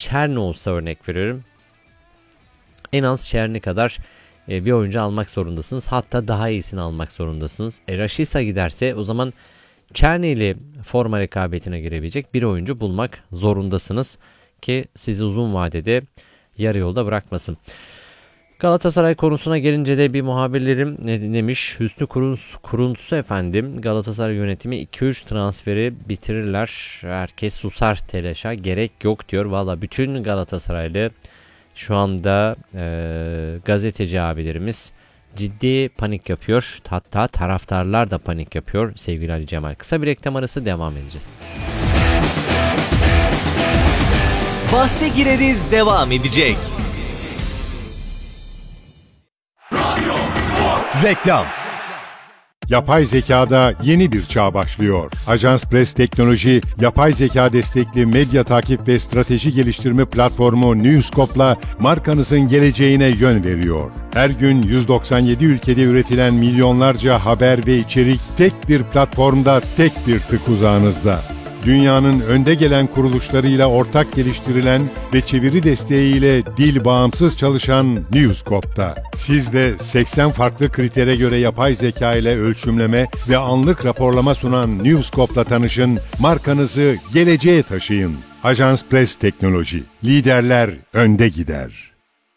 Çerni olsa örnek veriyorum. En az Çerni kadar bir oyuncu almak zorundasınız. Hatta daha iyisini almak zorundasınız. Rashica giderse o zaman Çerni ile forma rekabetine girebilecek bir oyuncu bulmak zorundasınız ki sizi uzun vadede yarı yolda bırakmasın. Galatasaray konusuna gelince de bir muhabirlerim ne demiş? Hüsnü Kuruntusu efendim, Galatasaray yönetimi 2-3 transferi bitirirler. Herkes susar, telaşa gerek yok diyor. Valla bütün Galatasaraylı şu anda gazeteci abilerimiz ciddi panik yapıyor. Hatta taraftarlar da panik yapıyor sevgili Ali Cemal. Kısa bir reklam arası, devam edeceğiz. Bahse gireriz devam edecek. Reklam. Yapay zekada yeni bir çağ başlıyor. Ajans Press Teknoloji, yapay zeka destekli medya takip ve strateji geliştirme platformu Newscope'la markanızın geleceğine yön veriyor. Her gün 197 ülkede üretilen milyonlarca haber ve içerik tek bir platformda, tek bir tık uzağınızda. Dünyanın önde gelen kuruluşlarıyla ortak geliştirilen ve çeviri desteğiyle dil bağımsız çalışan Newscope'da. Siz de 80 farklı kritere göre yapay zeka ile ölçümleme ve anlık raporlama sunan Newscope'la tanışın, markanızı geleceğe taşıyın. Ajans Press Teknoloji. Liderler önde gider.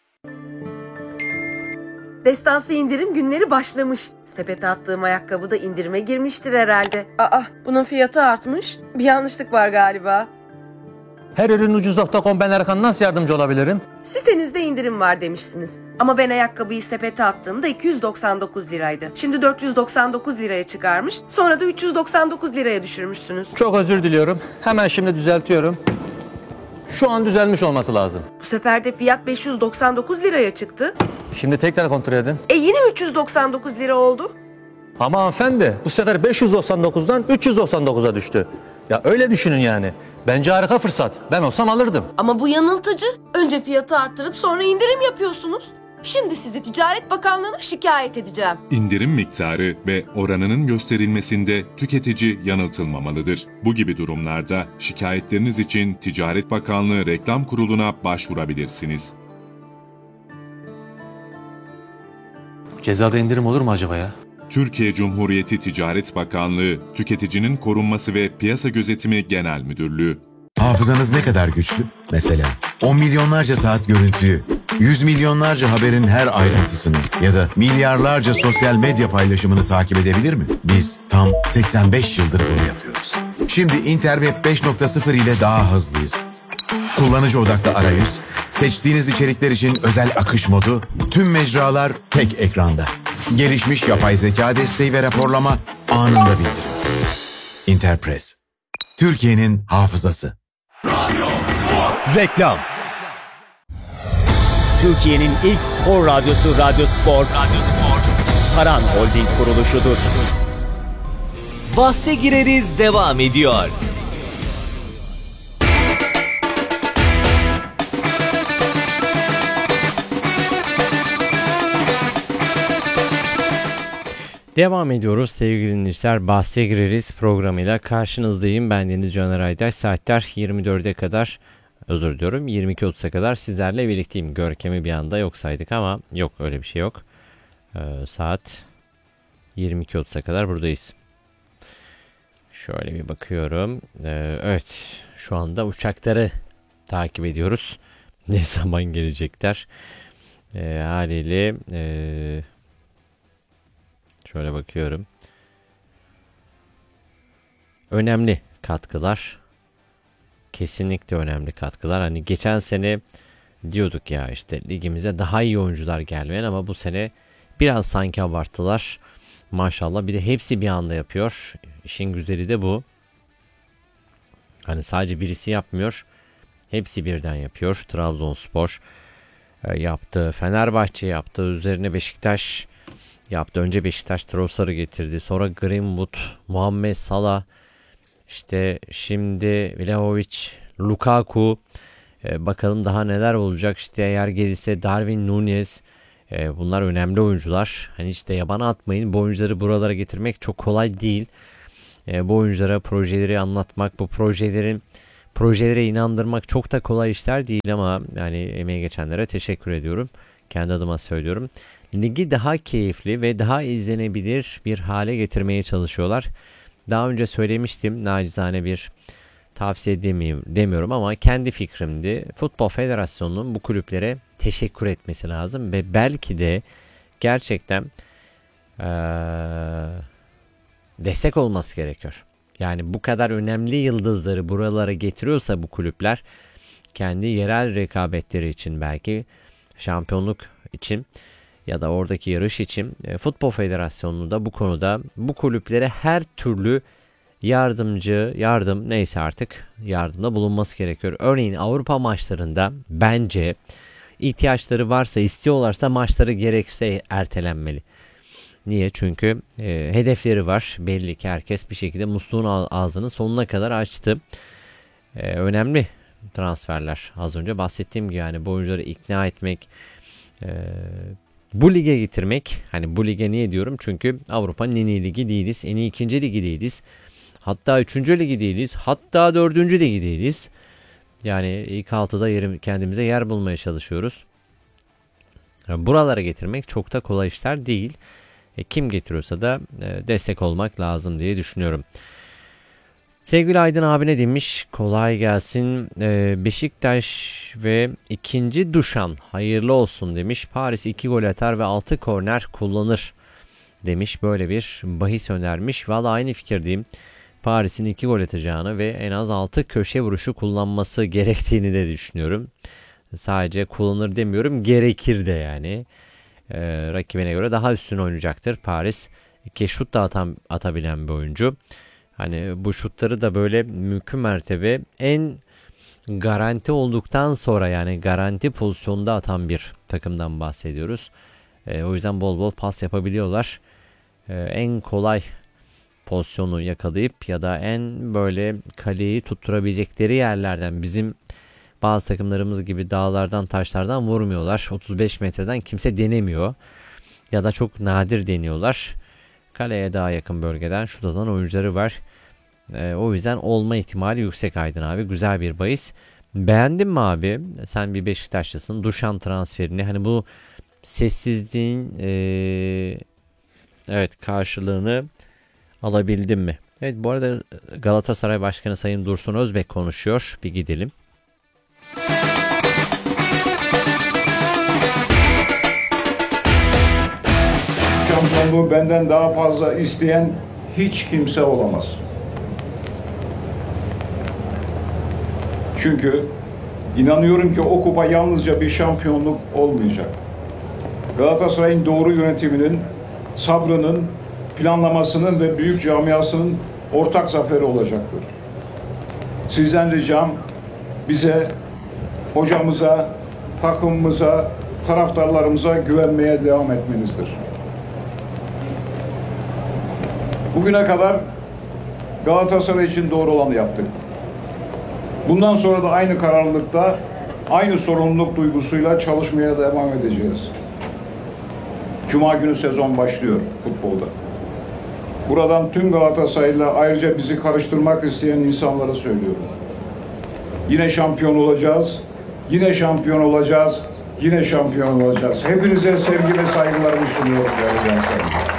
Destansı indirim günleri başlamış. Sepete attığım ayakkabı da indirime girmiştir herhalde. Bunun fiyatı artmış. Bir yanlışlık var galiba. Her ürün ucuz.com, ben Erkan, nasıl yardımcı olabilirim? Sitenizde indirim var demişsiniz. Ama ben ayakkabıyı sepete attığımda 299 liraydı. Şimdi 499 liraya çıkarmış. Sonra da 399 liraya düşürmüşsünüz. Çok özür diliyorum. Hemen şimdi düzeltiyorum. Şu an düzelmiş olması lazım. Bu sefer de fiyat 599 liraya çıktı. Şimdi tekrar kontrol edin. Yine 399 lira oldu. Ama hanımefendi, bu sefer 599'dan 399'a düştü. Ya öyle düşünün yani. Bence harika fırsat. Ben olsam alırdım. Ama bu yanıltıcı. Önce fiyatı arttırıp sonra indirim yapıyorsunuz. Şimdi sizi Ticaret Bakanlığı'na şikayet edeceğim. İndirim miktarı ve oranının gösterilmesinde tüketici yanıltılmamalıdır. Bu gibi durumlarda şikayetleriniz için Ticaret Bakanlığı Reklam Kurulu'na başvurabilirsiniz. Cezada indirim olur mu acaba ya? Türkiye Cumhuriyeti Ticaret Bakanlığı, Tüketicinin Korunması ve Piyasa Gözetimi Genel Müdürlüğü. Hafızanız ne kadar güçlü? Mesela 10 milyonlarca saat görüntüyü, 100 milyonlarca haberin her ayrıntısını ya da milyarlarca sosyal medya paylaşımını takip edebilir mi? Biz tam 85 yıldır bunu yapıyoruz. Şimdi Interweb 5.0 ile daha hızlıyız. Kullanıcı odaklı arayüz, seçtiğiniz içerikler için özel akış modu, tüm mecralar tek ekranda. Gelişmiş yapay zeka desteği ve raporlama anında bildirim. Interpress. Türkiye'nin hafızası. Reklam. Türkiye'nin ilk spor radyosu Radyo Spor, Saran Holding kuruluşudur. Bahse gireriz devam ediyor. Devam ediyoruz sevgili dinleyiciler. Bahse gireriz programıyla karşınızdayım. Ben Deniz Caner Aydaş. Saatler 24'e kadar, özür diliyorum, 22.30'a kadar sizlerle birlikteyim. Görkem'i bir anda yok saydık ama yok, öyle bir şey yok. Saat 22.30'a kadar buradayız. Şöyle bir bakıyorum. Evet, şu anda uçakları takip ediyoruz. Ne zaman gelecekler? Haliyle şöyle bakıyorum. Önemli katkılar. Kesinlikle önemli katkılar. Hani geçen sene diyorduk ya işte ligimize daha iyi oyuncular gelmeyen, ama bu sene biraz sanki abarttılar. Maşallah, bir de hepsi bir anda yapıyor. İşin güzeli de bu. Hani sadece birisi yapmıyor. Hepsi birden yapıyor. Trabzonspor yaptı. Fenerbahçe yaptı. Üzerine Beşiktaş yaptı. Önce Beşiktaş Trossard'ı getirdi. Sonra Greenwood, Muhammed Salah, işte şimdi Vlahovic, Lukaku. Bakalım daha neler olacak. İşte eğer gelirse Darwin Núñez. Bunlar önemli oyuncular. Hani işte yabana atmayın. Bu oyuncuları buralara getirmek çok kolay değil. Bu oyunculara projeleri anlatmak, bu projelerin projelere inandırmak çok da kolay işler değil ama yani emeği geçenlere teşekkür ediyorum. Kendi adıma söylüyorum. Ligi daha keyifli ve daha izlenebilir bir hale getirmeye çalışıyorlar. Daha önce söylemiştim, nacizane bir tavsiye demiyorum ama kendi fikrimdi. Futbol Federasyonu'nun bu kulüplere teşekkür etmesi lazım ve belki de gerçekten destek olması gerekiyor. Yani bu kadar önemli yıldızları buralara getiriyorsa bu kulüpler, kendi yerel rekabetleri için, belki şampiyonluk için ya da oradaki yarış için Futbol Federasyonu da bu konuda bu kulüplere her türlü neyse artık yardımda bulunması gerekiyor. Örneğin Avrupa maçlarında bence ihtiyaçları varsa, istiyorlarsa maçları gerekse ertelenmeli. Niye? Çünkü hedefleri var. Belli ki herkes bir şekilde musluğun ağzını sonuna kadar açtı. Önemli transferler. Az önce bahsettiğim gibi yani bu oyuncuları ikna etmek, bu lige getirmek. Hani bu lige niye diyorum? Çünkü Avrupa'nın en iyi ligi değiliz. En iyi ikinci ligi değiliz. Hatta 3. ligi değiliz. Hatta 4. ligi değiliz. Yani ilk 6'da kendimize yer bulmaya çalışıyoruz. Buralara getirmek çok da kolay işler değil. Kim getiriyorsa da destek olmak lazım diye düşünüyorum. Sevgili Aydın abi ne demiş? Kolay gelsin. Beşiktaş ve 2. Duşan hayırlı olsun demiş. Paris 2 gol atar ve 6 korner kullanır demiş. Böyle bir bahis önermiş. Valla aynı fikirdeyim. Paris'in 2 gol atacağını ve en az 6 köşe vuruşu kullanması gerektiğini de düşünüyorum. Sadece kullanır demiyorum, gerekir de yani. Rakibine göre daha üstün oynayacaktır Paris. 2 şut da atabilen bir oyuncu. Hani bu şutları da böyle mümkün mertebe en garanti olduktan sonra, yani garanti pozisyonda atan bir takımdan bahsediyoruz. O yüzden bol bol pas yapabiliyorlar. En kolay pozisyonu yakalayıp ya da en böyle kaleyi tutturabilecekleri yerlerden, bizim bazı takımlarımız gibi dağlardan taşlardan vurmuyorlar. 35 metreden kimse denemiyor ya da çok nadir deniyorlar. Kaleye daha yakın bölgeden şut atan oyuncuları var. O yüzden olma ihtimali yüksek Aydın abi. Güzel bir bahis. Beğendin mi abi? Sen bir Beşiktaşlısın. Duşan transferini, hani bu sessizliğin evet karşılığını alabildin mi? Evet, bu arada Galatasaray Başkanı Sayın Dursun Özbek konuşuyor. Bir gidelim. Şampiyonluğu benden daha fazla isteyen hiç kimse olamaz. Çünkü inanıyorum ki o kupa yalnızca bir şampiyonluk olmayacak. Galatasaray'ın doğru yönetiminin, sabrının, planlamasının ve büyük camiasının ortak zaferi olacaktır. Sizden ricam bize, hocamıza, takımımıza, taraftarlarımıza güvenmeye devam etmenizdir. Bugüne kadar Galatasaray için doğru olanı yaptık. Bundan sonra da aynı kararlılıkta, aynı sorumluluk duygusuyla çalışmaya devam edeceğiz. Cuma günü sezon başlıyor futbolda. Buradan tüm Galatasaray'la, ayrıca bizi karıştırmak isteyen insanlara söylüyorum. Yine şampiyon olacağız, yine şampiyon olacağız, yine şampiyon olacağız. Hepinize sevgi ve saygılarımı sunuyorum değerli Galatasaraylılar.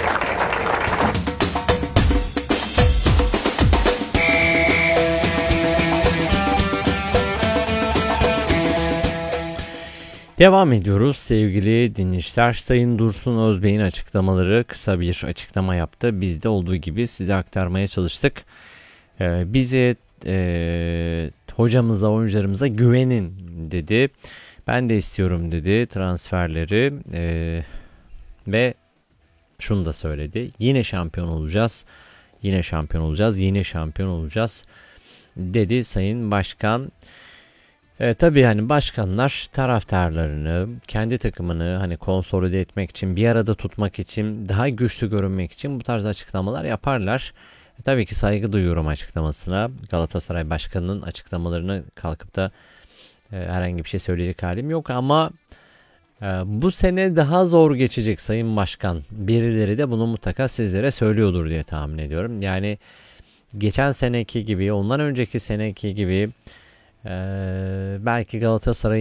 Devam ediyoruz sevgili dinleyiciler. Sayın Dursun Özbey'in açıklamaları, kısa bir açıklama yaptı. Bizde olduğu gibi size aktarmaya çalıştık. Bize, hocamıza, oyuncularımıza güvenin dedi. Ben de istiyorum dedi transferleri ve şunu da söyledi. Yine şampiyon olacağız, yine şampiyon olacağız, yine şampiyon olacağız dedi Sayın Başkan. Tabii hani başkanlar taraftarlarını, kendi takımını hani konsolide etmek için, bir arada tutmak için, daha güçlü görünmek için bu tarz açıklamalar yaparlar. Tabii ki saygı duyuyorum açıklamasına. Galatasaray Başkanı'nın açıklamalarını kalkıp da herhangi bir şey söyleyecek halim yok ama bu sene daha zor geçecek Sayın Başkan. Birileri de bunu mutlaka sizlere söylüyordur diye tahmin ediyorum. Yani geçen seneki gibi, ondan önceki seneki gibi Belki Galatasaray'ın